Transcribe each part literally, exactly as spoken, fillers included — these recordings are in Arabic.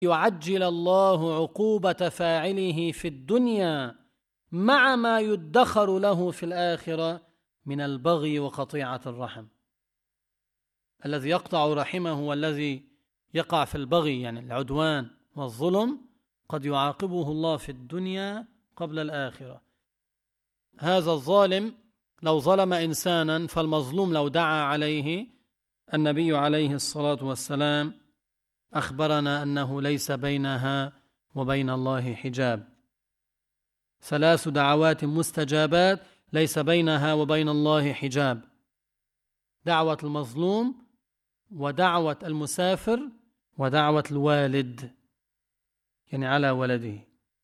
يعجل الله عقوبة فاعله في الدنيا مع ما يدخر له في الآخرة من البغي وقطيعة الرحم. الذي يقطع رحمه والذي يقع في البغي يعني العدوان والظلم قد يعاقبه الله في الدنيا قبل الآخرة. هذا الظالم لو ظلم إنسانا فالمظلوم لو دعا عليه، النبي عليه الصلاة والسلام أخبرنا أنه ليس بينها وبين الله حجاب. ثلاث دعوات مستجابات ليس بينها وبين الله حجاب: دعوة المظلوم، ودعوة المسافر، ودعوة الوالد يعني على ولده.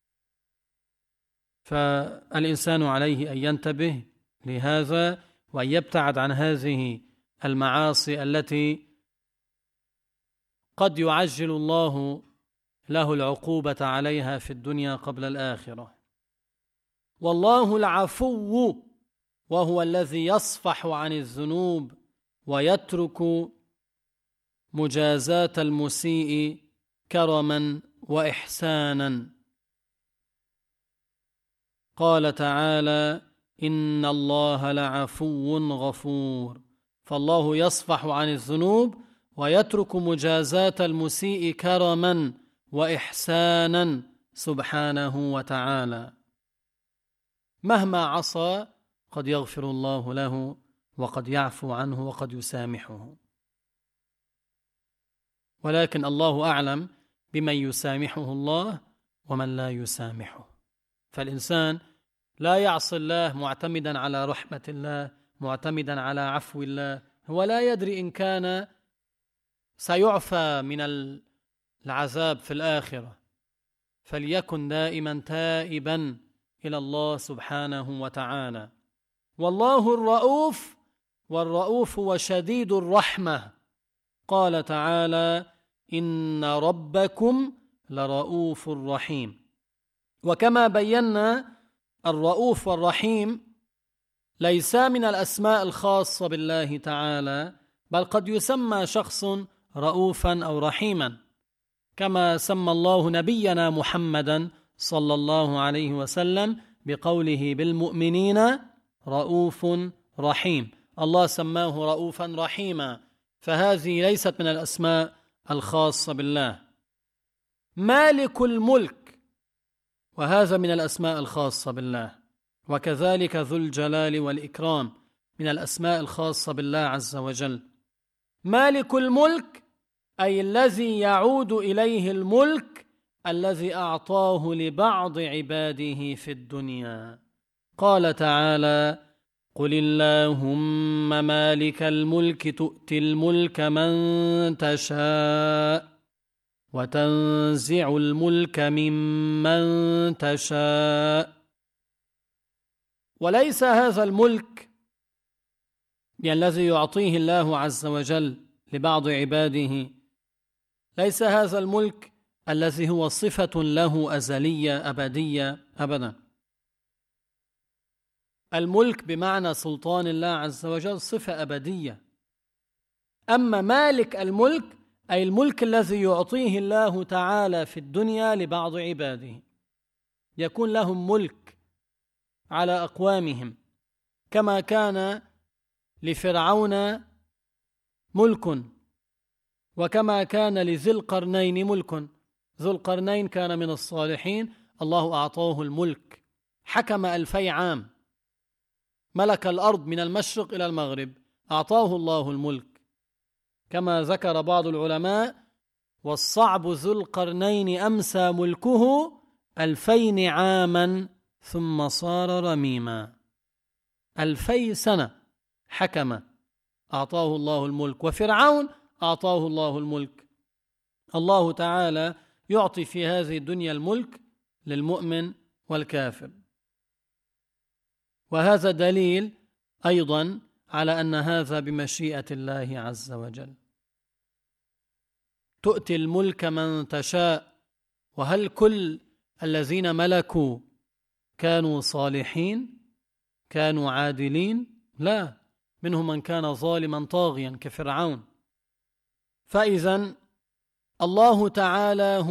فالإنسان عليه أن ينتبه لهذا وأن يبتعد عن هذه المعاصي التي قد يعجل الله له العقوبة عليها في الدنيا قبل الآخرة. والله العفو وهو الذي يصفح عن الذنوب ويترك مجازاة المسيء كرما وإحسانا. قال تعالى: إن الله لعفو غفور. فالله يصفح عن الذنوب ويترك مجازاة المسيء كرما وإحسانا سبحانه وتعالى. مهما عصى قد يغفر الله له وقد يعفو عنه وقد يسامحه، ولكن الله أعلم بمن يسامحه الله ومن لا يسامحه. فالإنسان لا يعصي الله معتمدا على رحمة الله، معتمدا على عفو الله، هو لا يدري إن كان سيعفى من العذاب في الآخرة، فليكن دائما تائبا إلى الله سبحانه وتعالى. والله الرؤوف، والرؤوف وشديد الرحمة. قال تعالى: إن ربكم لرؤوف رحيم. وكما بينا الرؤوف والرحيم ليسا من الأسماء الخاصة بالله تعالى، بل قد يسمى شخص رؤوفا أو رحيما، كما سمى الله نبينا محمدا صلى الله عليه وسلم بقوله بالمؤمنين رؤوف رحيم. الله سماه رؤوفا رحيما، فهذه ليست من الأسماء الخاصة بالله. مالك الملك، وهذا من الأسماء الخاصة بالله، وكذلك ذو الجلال والإكرام من الأسماء الخاصة بالله عز وجل. مالك الملك أي الذي يعود إليه الملك الذي أعطاه لبعض عباده في الدنيا. قال تعالى: قل اللهم مالك الملك تؤتي الملك من تشاء وتنزع الملك ممن تشاء. وليس هذا الملك يعني الذي يعطيه الله عز وجل لبعض عباده، ليس هذا الملك الذي هو صفة له أزلية أبدية أبدا. الملك بمعنى سلطان الله عز وجل صفة أبدية. أما مالك الملك أي الملك الذي يعطيه الله تعالى في الدنيا لبعض عباده، يكون لهم ملك على أقوامهم، كما كان لفرعون ملك، وكما كان لذي القرنين ملك. ذو القرنين كان من الصالحين، الله أعطاه الملك، حكم ألفي عام، ملك الأرض من المشرق إلى المغرب، أعطاه الله الملك. كما ذكر بعض العلماء: والصعب ذو القرنين أمسى ملكه ألفين عاما ثم صار رميما. ألفي سنة حكم، أعطاه الله الملك. وفرعون أعطاه الله الملك. الله تعالى يعطي في هذه الدنيا الملك للمؤمن والكافر، وهذا دليل أيضا على أن هذا بمشيئة الله عز وجل. تؤتي الملك من تشاء. وهل كل الذين ملكوا كانوا صالحين؟ كانوا عادلين؟ لا، منهم من كان ظالما طاغيا كفرعون. فإذن الله تعالى